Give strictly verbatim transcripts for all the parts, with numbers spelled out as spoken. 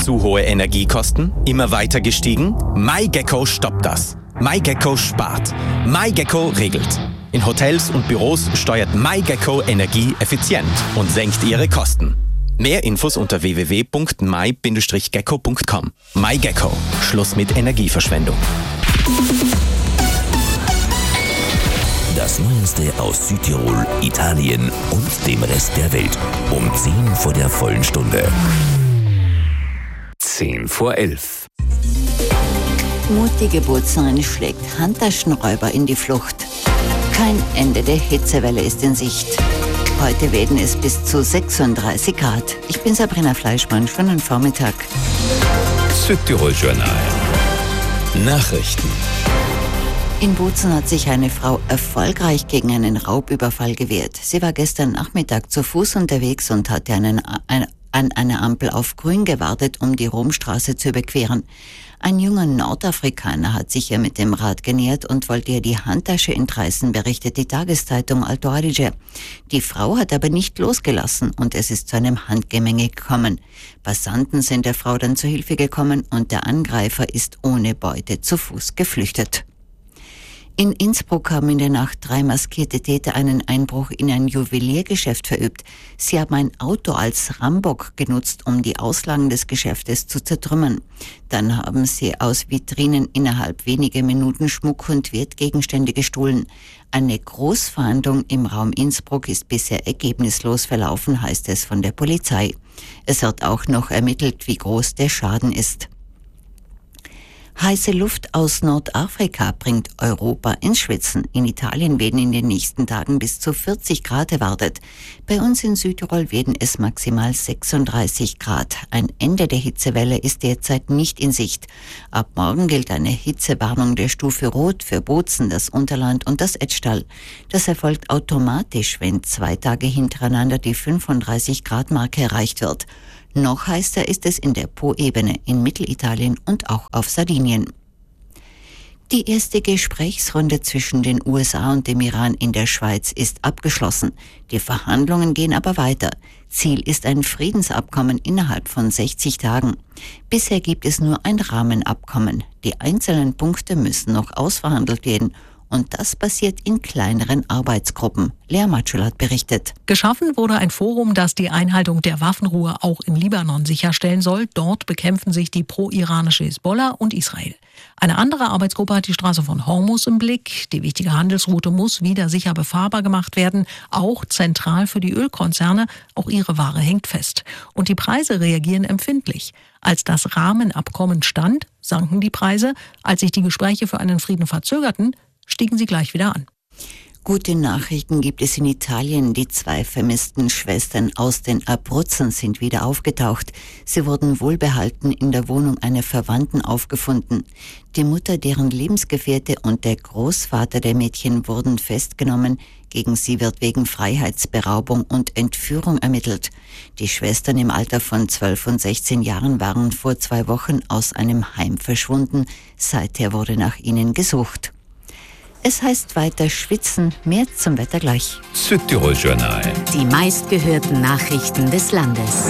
Zu hohe Energiekosten? Immer weiter gestiegen? MyGecko stoppt das. MyGecko spart. MyGecko regelt. In Hotels und Büros steuert MyGecko Energie effizient und senkt ihre Kosten. Mehr Infos unter w w w punkt my Bindestrich gecko punkt com. MyGecko. Schluss mit Energieverschwendung. Das Neueste aus Südtirol, Italien und dem Rest der Welt. Um zehn vor der vollen Stunde. Zehn vor elf. Mutige Bozerin schlägt Handtaschenräuber in die Flucht. Kein Ende der Hitzewelle ist in Sicht. Heute werden es bis zu sechsunddreißig Grad. Ich bin Sabrina Fleischmann, schönen Vormittag. Südtirol Journal. Nachrichten. In Bozen hat sich eine Frau erfolgreich gegen einen Raubüberfall gewehrt. Sie war gestern Nachmittag zu Fuß unterwegs und hatte einen, ein, an einer Ampel auf Grün gewartet, um die Romstraße zu überqueren. Ein junger Nordafrikaner hat sich ihr mit dem Rad genähert und wollte ihr die Handtasche entreißen, berichtet die Tageszeitung Alto Adige. Die Frau hat aber nicht losgelassen und es ist zu einem Handgemenge gekommen. Passanten sind der Frau dann zu Hilfe gekommen und der Angreifer ist ohne Beute zu Fuß geflüchtet. In Innsbruck haben in der Nacht drei maskierte Täter einen Einbruch in ein Juweliergeschäft verübt. Sie haben ein Auto als Rambock genutzt, um die Auslagen des Geschäftes zu zertrümmern. Dann haben sie aus Vitrinen innerhalb weniger Minuten Schmuck und Wertgegenstände gestohlen. Eine Großfahndung im Raum Innsbruck ist bisher ergebnislos verlaufen, heißt es von der Polizei. Es wird auch noch ermittelt, wie groß der Schaden ist. Heiße Luft aus Nordafrika bringt Europa ins Schwitzen. In Italien werden in den nächsten Tagen bis zu vierzig Grad erwartet. Bei uns in Südtirol werden es maximal sechsunddreißig Grad. Ein Ende der Hitzewelle ist derzeit nicht in Sicht. Ab morgen gilt eine Hitzewarnung der Stufe Rot für Bozen, das Unterland und das Etschtal. Das erfolgt automatisch, wenn zwei Tage hintereinander die fünfunddreißig Grad Marke erreicht wird. Noch heißer ist es in der Po-Ebene, in Mittelitalien und auch auf Sardinien. Die erste Gesprächsrunde zwischen den U S A und dem Iran in der Schweiz ist abgeschlossen. Die Verhandlungen gehen aber weiter. Ziel ist ein Friedensabkommen innerhalb von sechzig Tagen. Bisher gibt es nur ein Rahmenabkommen. Die einzelnen Punkte müssen noch ausverhandelt werden. Und das passiert in kleineren Arbeitsgruppen. Lea Matschulat berichtet. Geschaffen wurde ein Forum, das die Einhaltung der Waffenruhe auch im Libanon sicherstellen soll. Dort bekämpfen sich die pro-iranische Hisbollah und Israel. Eine andere Arbeitsgruppe hat die Straße von Hormuz im Blick. Die wichtige Handelsroute muss wieder sicher befahrbar gemacht werden. Auch zentral für die Ölkonzerne. Auch ihre Ware hängt fest. Und die Preise reagieren empfindlich. Als das Rahmenabkommen stand, sanken die Preise. Als sich die Gespräche für einen Frieden verzögerten, stiegen sie gleich wieder an. Gute Nachrichten gibt es in Italien. Die zwei vermissten Schwestern aus den Abruzzen sind wieder aufgetaucht. Sie wurden wohlbehalten in der Wohnung einer Verwandten aufgefunden. Die Mutter, deren Lebensgefährte und der Großvater der Mädchen wurden festgenommen. Gegen sie wird wegen Freiheitsberaubung und Entführung ermittelt. Die Schwestern im Alter von zwölf und sechzehn Jahren waren vor zwei Wochen aus einem Heim verschwunden. Seither wurde nach ihnen gesucht. Es heißt weiter schwitzen, mehr zum Wetter gleich. Südtirol Journal. Die meistgehörten Nachrichten des Landes.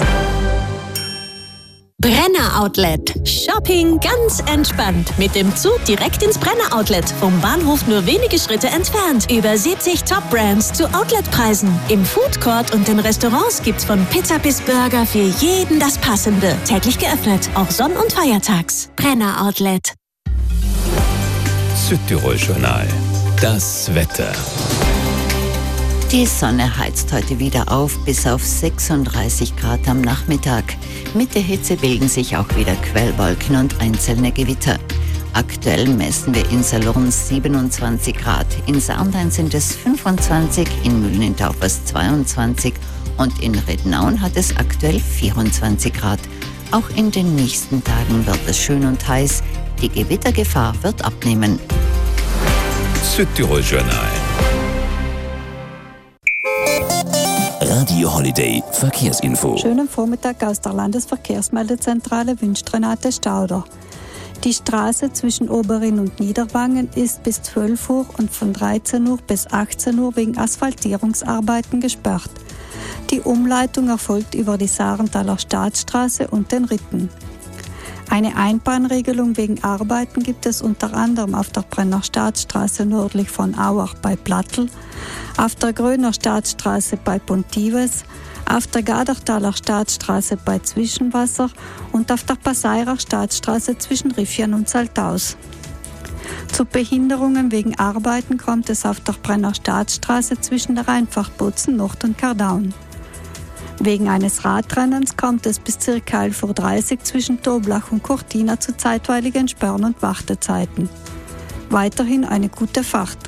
Brenner Outlet. Shopping ganz entspannt. Mit dem Zug direkt ins Brenner Outlet. Vom Bahnhof nur wenige Schritte entfernt. Über siebzig Top-Brands zu Outletpreisen. Im Food Court und den Restaurants gibt's von Pizza bis Burger für jeden das Passende. Täglich geöffnet, auch Sonn- und Feiertags. Brenner Outlet. Südtirol Journal. Das Wetter. Die Sonne heizt heute wieder auf, bis auf sechsunddreißig Grad am Nachmittag. Mit der Hitze bilden sich auch wieder Quellwolken und einzelne Gewitter. Aktuell messen wir in Salurn siebenundzwanzig Grad, in Sarndein sind es fünfundzwanzig, in Mühlen in Taufers zweiundzwanzig und in Rednaun hat es aktuell vierundzwanzig Grad. Auch in den nächsten Tagen wird es schön und heiß. Die Gewittergefahr wird abnehmen. Südtirol Journal. Radio Holiday Verkehrsinfo. Schönen Vormittag aus der Landesverkehrsmeldezentrale wünscht Renate Stauder. Die Straße zwischen Oberrhin und Niederwangen ist bis zwölf Uhr und von dreizehn Uhr bis achtzehn Uhr wegen Asphaltierungsarbeiten gesperrt. Die Umleitung erfolgt über die Sarenthaler Staatsstraße und den Ritten. Eine Einbahnregelung wegen Arbeiten gibt es unter anderem auf der Brenner Staatsstraße nördlich von Auach bei Plattl, auf der Gröner Staatsstraße bei Pontives, auf der Gadertaler Staatsstraße bei Zwischenwasser und auf der Passairer Staatsstraße zwischen Riffian und Saltaus. Zu Behinderungen wegen Arbeiten kommt es auf der Brenner Staatsstraße zwischen der Rheinfachbozen Nord und Kardaun. Wegen eines Radrennens kommt es bis ca. elf Uhr dreißig zwischen Toblach und Cortina zu zeitweiligen Sperren und Wartezeiten. Weiterhin eine gute Fahrt.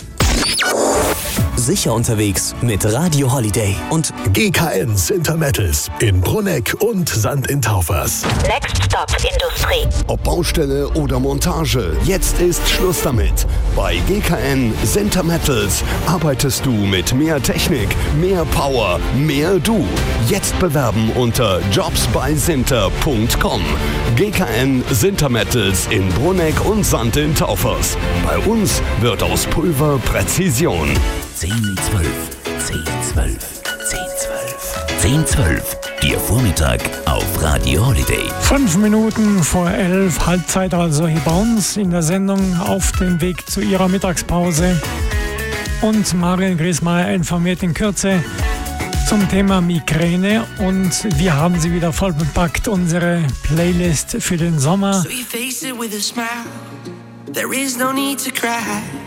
Sicher unterwegs mit Radio Holiday und G K N Sintermettels in Brunegg und Sand in Taufers. Next Stop Industrie. Ob Baustelle oder Montage, jetzt ist Schluss damit. Bei G K N Sintermettels arbeitest du mit mehr Technik, mehr Power, mehr du. Jetzt bewerben unter jobs bei sinter punkt com. G K N Sintermettels in Brunegg und Sand in Taufers. Bei uns wird aus Pulver Präzision. zehn zwölf, zehn zwölf, zehn zwölf, zehn zwölf. Ihr Vormittag auf Radio Holiday. Fünf Minuten vor elf, Halbzeit also hier bei uns in der Sendung auf dem Weg zu ihrer Mittagspause. Und Marion Griesmeier informiert in Kürze zum Thema Migräne und wir haben sie wieder voll bepackt, unsere Playlist für den Sommer. So you face it with a smile. There is no need to cry.